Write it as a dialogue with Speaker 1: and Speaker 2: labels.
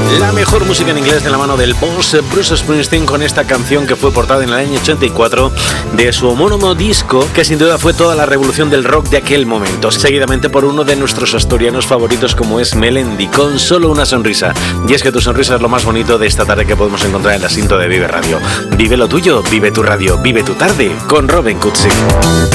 Speaker 1: La mejor música en inglés de la mano del boss Bruce Springsteen con esta canción que fue portada en el año 84 de su homónimo disco, que sin duda fue toda la revolución del rock de aquel momento, seguidamente por uno de nuestros asturianos favoritos como es Melendi, con Solo una sonrisa. Y es que tu sonrisa es lo más bonito de esta tarde que podemos encontrar en la cinta de Vive Radio. Vive lo tuyo, vive tu radio, vive tu tarde con Robin Kutzig.